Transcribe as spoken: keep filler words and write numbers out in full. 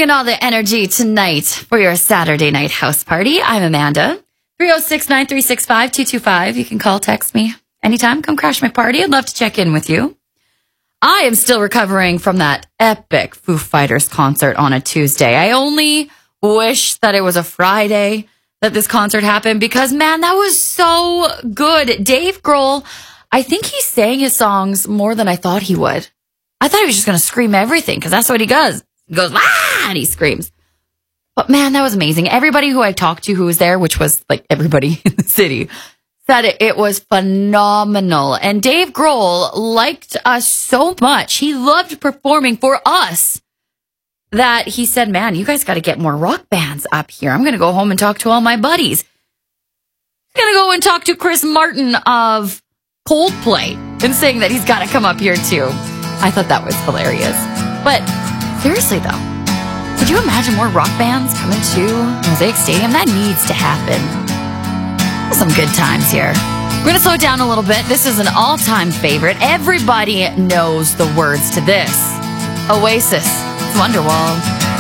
bringing all the energy tonight for your Saturday night house party. I'm Amanda. three oh six, nine three six, five two two five. You can call, text me anytime. Come crash my party. I'd love to check in with you. I am still recovering from that epic Foo Fighters concert on a Tuesday. I only wish that it was a Friday that this concert happened because, man, that was so good. Dave Grohl, I think he sang his songs more than I thought he would. I thought he was just going to scream everything because that's what he does. He goes, ah, and he screams. But, man, that was amazing. Everybody who I talked to who was there, which was like everybody in the city, said it, it was phenomenal. And Dave Grohl liked us so much. He loved performing for us that he said, man, you guys got to get more rock bands up here. I'm going to go home and talk to all my buddies. I'm going to go and talk to Chris Martin of Coldplay and saying that he's got to come up here too. I thought that was hilarious. But seriously, though, could you imagine more rock bands coming to Mosaic Stadium? That needs to happen. Some good times here. We're going to slow it down a little bit. This is an all-time favorite. Everybody knows the words to this. Oasis, Wonderwall.